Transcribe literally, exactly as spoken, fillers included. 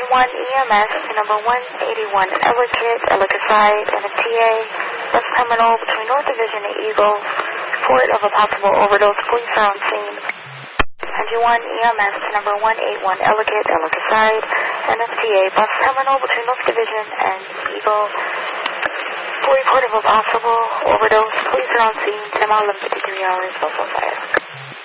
one E M S to number one eighty-one Ellicott, Ellicott side, N F T A, bus terminal between North Division and Eagle. Report of a possible overdose. Police are on scene. one one E M S to number one eighty-one Ellicott, Ellicott side, N F T A, bus terminal between North Division and Eagle. For report of a possible overdose. Police are on scene. ten eleven fifty-three hours. Buffalo Fire.